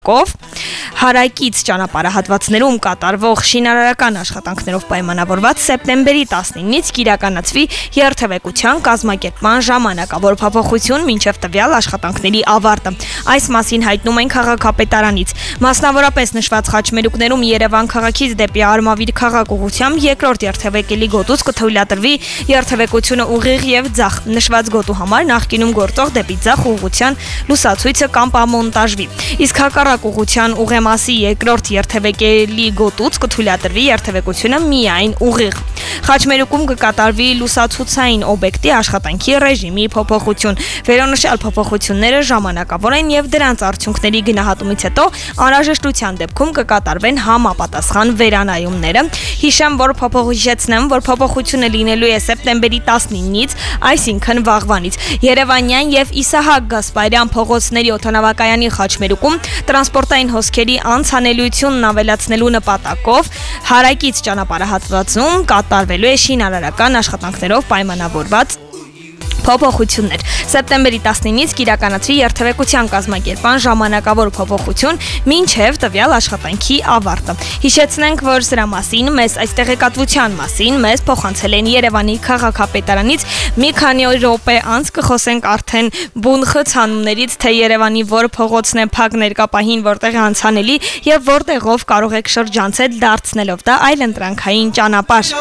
Կով հարակից ճանապարհահատվածներում կատարվող շինարարական աշխատանքներով պայմանավորված սեպտեմբերի 19-ից կիրականացվի երթևեկության կազմակերպման ժամանակավոր փոփոխություն մինչև տվյալ աշխատանքների ավարտը։ Այս մասին հայտնում են քաղաքապետարանից։ Մասնավորապես նշված խաչմերուկներում Երևան քաղաքից դեպի Արմավիր քաղաք ուղղությամբ երկրորդ երթևեկելի գոտուց կթույլատրվի երթևեկությունը ուղիղ եւ ձախ։ Նշված գոտու համար նախկինում գործող դեպի ձախ ուղղության լուսացույցը կամպամոնտաժվի։ Իսկ հակառակ ուղղության ուղեմասի երկրորդ երթևեկելի գոտուց կթույլատրվի երթևեկությունը միայն ուղիղ։ Խաչմերուկում կկատարվի լուսացուցային օբյեկտի աշխատանքի ռեժիմի փոփոխություն։ Վերոնշյալ փոփոխությունները ժամանակավոր են եւ դրանց արդյունքների գնահատումից հետո անհրաժեշտության դեպքում կկատարվեն համապատասխան վերանայումները։ Հիշեցնեմ, որ փոփոխությունը լինելու է սեպտեմբերի 19-ից, այսինքն վաղվանից։ Երևանյան եւ Իսահակ Գասպարյան փողոցների օդանավակայանի խաչմերուկում տրանսպորտային հոսքերի անցանելիությունն ավելացնելու նպատակով հարակից ճանապարհահատվածում կատարվելու է շինարարական աշխատանքներով պայմանավորված փոփոխություններ։ Սեպտեմբերի 19-ից կիրականացվի երթևեկության կազմակերպման ժամանակավոր փոփոխություն մինչև տվյալ աշխատանքի ավարտը։ Հիշեցնենք, որ սրա մասին այս տեղեկատվության մասին մեզ փոխանցել են Երևանի քաղաքապետարանից մի քանի րոպե անց կխոսենք արդեն բուն խցանումներից, թե Երևանի որ փողոցն է փակ ներկապահին, որտեղ է անցանելի եւ որտեղով կարող եք շրջանցել դարձնելով դա այլընտրանքային ճանապարհ։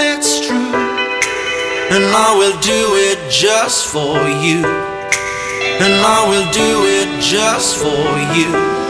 And I will do it just for you. And I will do it just for you.